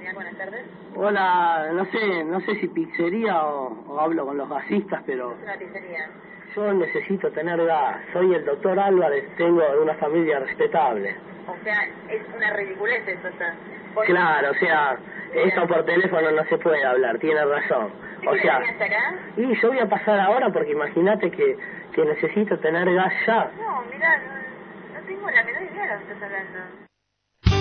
buenas tardes. Hola, no sé si pizzería o hablo con los gasistas, pero Es una pizzería. yo necesito tener gas. Soy el doctor Álvarez, tengo una familia respetable. O sea, es una ridiculez eso, o sea. Claro, o sea, esto por teléfono no se puede hablar, tiene razón. O sea, hasta acá? y yo voy a pasar ahora porque imagínate que necesito tener gas ya. No, mirá, no tengo la menor idea de lo que estás hablando.